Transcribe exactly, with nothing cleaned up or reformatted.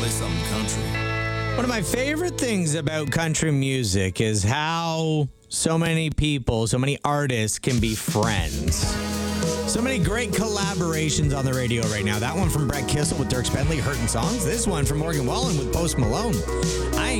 play some country. One of my favorite things about country music is how so many people, so many artists can be friends. So many great collaborations on the radio right now. That one from Brett Kissel with Dirk Bentley, Hurtin' Songs. This one from Morgan Wallen with Post Malone. I